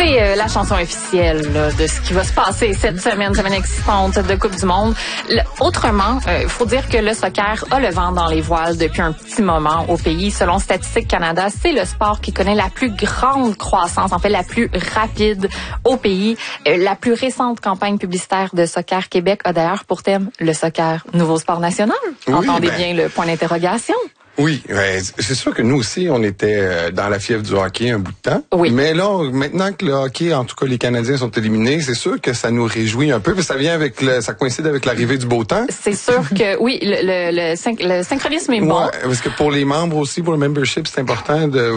C'est la chanson officielle là, de ce qui va se passer cette semaine excitante de Coupe du Monde. Autrement, il faut dire que le soccer a le vent dans les voiles depuis un petit moment au pays. Selon Statistique Canada, c'est le sport qui connaît la plus grande croissance, en fait la plus rapide au pays. La plus récente campagne publicitaire de Soccer Québec a d'ailleurs pour thème le soccer, nouveau sport national. Oui, entendez bien le point d'interrogation. Oui, c'est sûr que nous aussi, on était dans la fièvre du hockey un bout de temps. Oui. Mais là, maintenant que le hockey, en tout cas les Canadiens sont éliminés, c'est sûr que ça nous réjouit un peu, parce que ça vient avec ça coïncide avec l'arrivée du beau temps. C'est sûr que oui, le synchronisme est bon. Ouais, parce que pour les membres aussi, pour le membership, c'est important de